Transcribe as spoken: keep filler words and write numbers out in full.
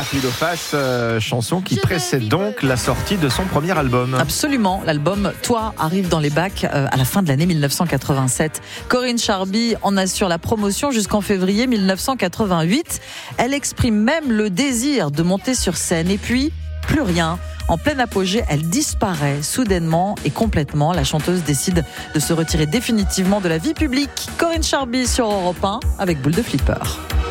Pile ou face, euh, chanson qui précède donc la sortie de son premier album. Absolument, l'album Toi arrive dans les bacs euh, à la fin de l'année mille neuf cent quatre-vingt-sept. Corinne Charby en assure la promotion jusqu'en février mille neuf cent quatre-vingt-huit. Elle exprime même le désir de monter sur scène et puis plus rien. En plein apogée, elle disparaît soudainement et complètement. La chanteuse décide de se retirer définitivement de la vie publique. Corinne Charby sur Europe un avec Boule de Flipper.